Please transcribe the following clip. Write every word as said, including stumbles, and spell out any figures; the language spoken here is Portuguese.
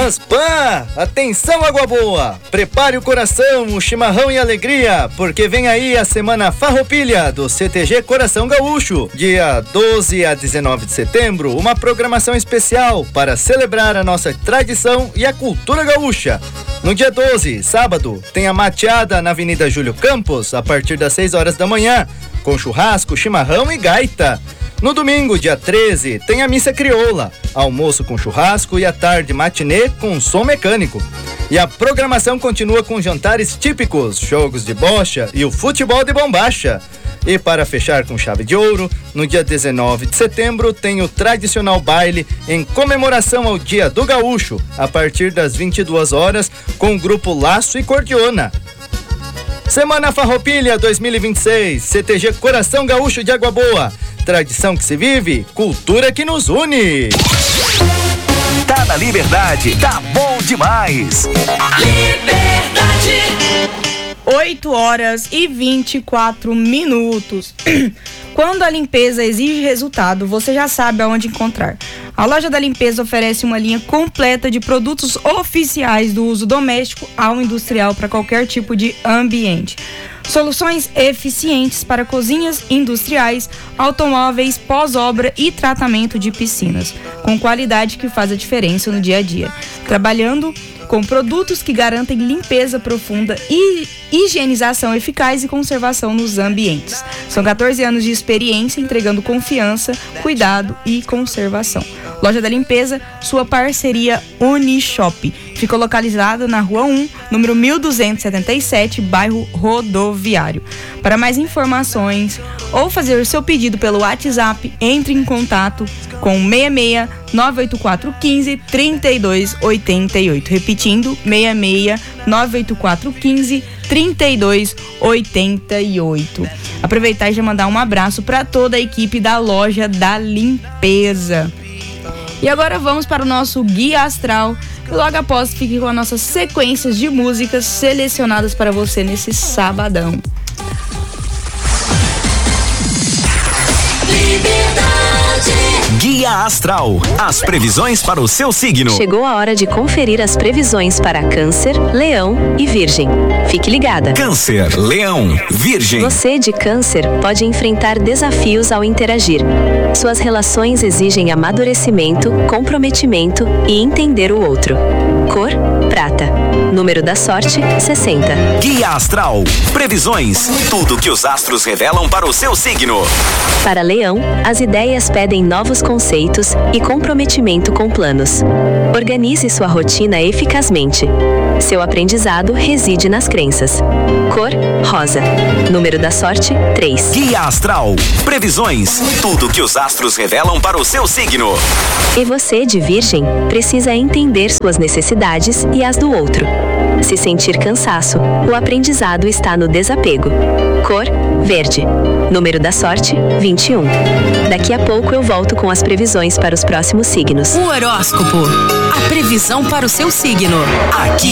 Raspan! Atenção, Água Boa! Prepare o coração, o chimarrão e a alegria, porque vem aí a Semana Farroupilha do C T G Coração Gaúcho. Dia doze a dezenove de setembro, uma programação especial para celebrar a nossa tradição e a cultura gaúcha. No dia doze, sábado, tem a mateada na Avenida Júlio Campos, a partir das seis horas da manhã, com churrasco, chimarrão e gaita. No domingo, dia treze, tem a missa crioula, almoço com churrasco e à tarde matinê com som mecânico. E a programação continua com jantares típicos, jogos de bocha e o futebol de bombacha. E para fechar com chave de ouro, no dia dezenove de setembro tem o tradicional baile em comemoração ao Dia do Gaúcho, a partir das vinte e duas horas, com o grupo Laço e Cordiona. Semana Farroupilha dois mil e vinte e seis, C T G Coração Gaúcho de Água Boa. Tradição que se vive, cultura que nos une. Tá na Liberdade, tá bom demais. Liberdade. oito horas e vinte e quatro minutos. Quando a limpeza exige resultado, você já sabe aonde encontrar. A Loja da Limpeza oferece uma linha completa de produtos oficiais do uso doméstico ao industrial para qualquer tipo de ambiente. Soluções eficientes para cozinhas industriais, automóveis, pós-obra e tratamento de piscinas, com qualidade que faz a diferença no dia a dia. Trabalhando com produtos que garantem limpeza profunda e higienização eficaz e conservação nos ambientes. São quatorze anos de experiência entregando confiança, cuidado e conservação. Loja da Limpeza, sua parceria Unishop. Fica localizada na Rua um, número mil duzentos e setenta e sete, bairro Rodoviário. Para mais informações ou fazer o seu pedido pelo WhatsApp, entre em contato com seis seis nove oito quatro um cinco, três dois oito oito. Repetindo, seis seis nove oito quatro um cinco, três dois oito oito. Aproveitar e já mandar um abraço para toda a equipe da Loja da Limpeza. E agora vamos para o nosso Guia Astral. E logo após, fique com as nossas sequências de músicas selecionadas para você nesse sabadão. Guia Astral, as previsões para o seu signo. Chegou a hora de conferir as previsões para Câncer, Leão e Virgem. Fique ligada. Câncer, Leão, Virgem. Você de Câncer pode enfrentar desafios ao interagir. Suas relações exigem amadurecimento, comprometimento e entender o outro. Cor, prata. Número da sorte, sessenta. Guia Astral, previsões, tudo que os astros revelam para o seu signo. Para Leão, as ideias pedem novos conceitos e comprometimento com planos. Organize sua rotina eficazmente. Seu aprendizado reside nas crenças. Cor, rosa. Número da sorte, três. Guia Astral, previsões, tudo que os astros revelam para o seu signo. E você, de Virgem, precisa entender suas necessidades e as do outro. Se sentir cansaço, o aprendizado está no desapego. Cor, verde. Número da sorte, vinte e um. Daqui a pouco eu volto com as previsões para os próximos signos. O horóscopo, a previsão para o seu signo. Aqui